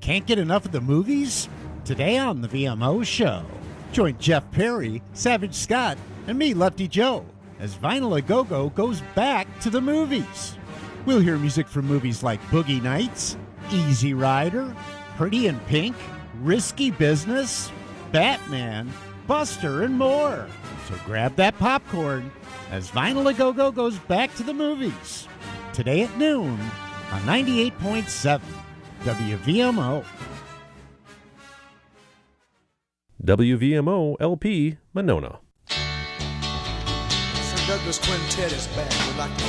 can't get enough of the movies? Today on the VMO Show, join Jeff Perry, Savage Scott, and me, Lefty Joe, as Vinyl A Go-Go goes back to the movies. We'll hear music from movies like Boogie Nights, Easy Rider, Pretty in Pink, Risky Business, Batman, Buster, and more. So grab that popcorn as Vinyl A Go-Go goes back to the movies. Today at noon on 98.7 WVMO. WVMO LP Monona. Sir Douglas Quintet is back. We'd like to